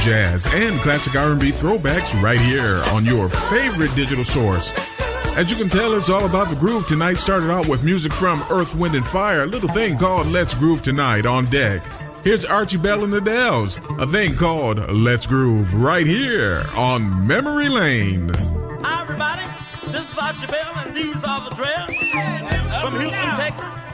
jazz, and classic R&B throwbacks right here on your favorite digital source. As you can tell, it's all about the groove tonight. Started out with music from Earth, Wind, and Fire, a little thing called Let's Groove Tonight on deck. Here's Archie Bell and the Dells, a thing called Let's Groove right here on Memory Lane. Hi, everybody. This is Archie Bell, and these are the Dells from Houston, Texas.